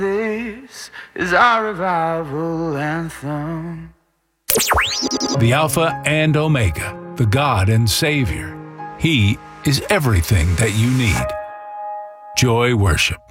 This is our revival anthem. The Alpha and Omega, the God and Savior. He is everything that you need. Joy Worship.